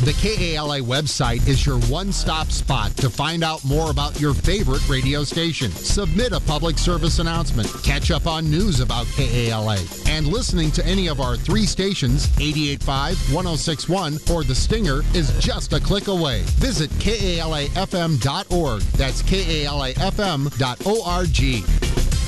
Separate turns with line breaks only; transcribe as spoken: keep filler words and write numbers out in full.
The K A L A website is your one-stop spot to find out more about your favorite radio station. Submit a public service announcement, catch up on news about K A L A, and listening to any of our three stations, eighty-eight point five, one oh six point one, or The Stinger, is just a click away. Visit K A L A F M dot org. That's K A L A F M dot org.